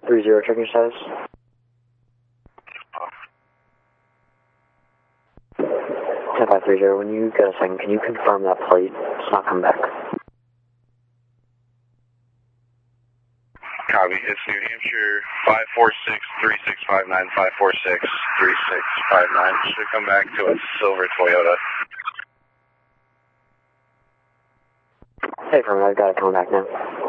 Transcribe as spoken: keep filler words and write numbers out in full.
three zero, checking status. ten five three zero, when you get a second, can you confirm that plate? It's not come back. Copy. It's New Hampshire five four six three six five nine, five four six three six five nine. Should come back to a silver Toyota. Hey, from I've got it coming back now.